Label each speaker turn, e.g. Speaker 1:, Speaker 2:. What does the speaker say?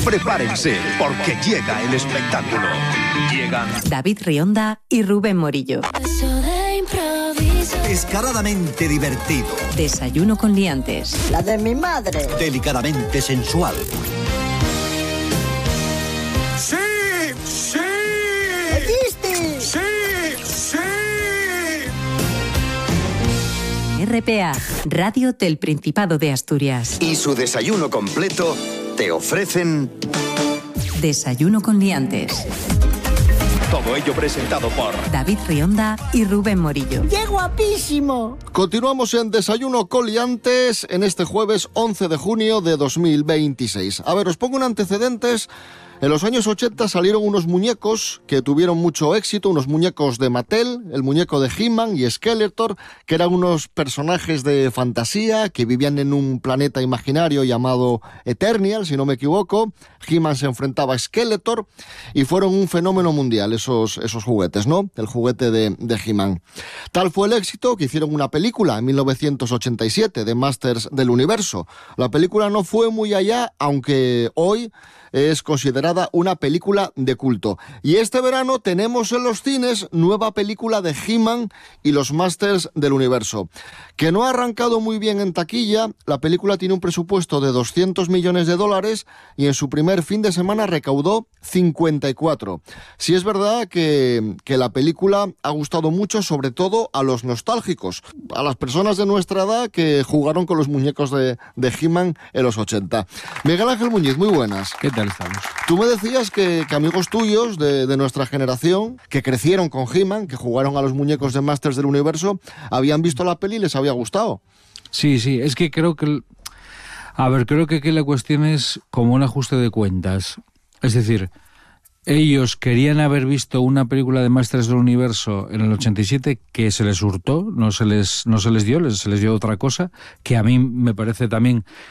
Speaker 1: Prepárense, porque llega el espectáculo. Llegan
Speaker 2: David Rionda y Rubén Morillo.
Speaker 3: Descaradamente divertido.
Speaker 2: Desayuno con liantes.
Speaker 4: La de mi madre.
Speaker 3: Delicadamente sensual.
Speaker 5: ¡Sí! ¡Sí!
Speaker 4: ¿Existe?
Speaker 5: ¡Sí! ¡Sí!
Speaker 2: RPA, Radio del Principado de Asturias.
Speaker 1: y su desayuno completo te ofrecen
Speaker 2: Desayuno con liantes.
Speaker 1: todo ello presentado por
Speaker 2: David Rionda y Rubén Morillo.
Speaker 4: ¡Qué guapísimo!
Speaker 6: Continuamos en Desayuno Coliantes en este jueves 11 de junio de 2026. A ver, os pongo un antecedentes. En los años 80 salieron unos muñecos que tuvieron mucho éxito, unos muñecos de Mattel, el muñeco de He-Man y Skeletor, que eran unos personajes de fantasía que vivían en un planeta imaginario llamado Eternial, si no me equivoco. He-Man se enfrentaba a Skeletor y fueron un fenómeno mundial esos juguetes, ¿no? El juguete de He-Man. Tal fue el éxito que hicieron una película en 1987 de Masters del Universo. La película no fue muy allá, aunque hoy es considerada una película de culto. Y este verano tenemos en los cines nueva película de He-Man y los Masters del Universo, que no ha arrancado muy bien en taquilla. La película tiene un presupuesto de $200 millones y en su primer fin de semana recaudó 54. Sí es verdad que la película ha gustado mucho, sobre todo a los nostálgicos, a las personas de nuestra edad que jugaron con los muñecos de He-Man en los 80. Miguel Ángel Muñiz, muy buenas.
Speaker 7: ¿Qué tal estamos?
Speaker 6: Tú me decías que amigos tuyos de nuestra generación, que crecieron con He-Man, que jugaron a los muñecos de Masters del Universo, habían visto la peli y les había gustado.
Speaker 7: Sí, es que creo que... creo que aquí la cuestión es como un ajuste de cuentas. Es decir, ellos querían haber visto una película de Masters del Universo en el 87 que se les hurtó, no se les dio, se les dio otra cosa, que a mí me parece también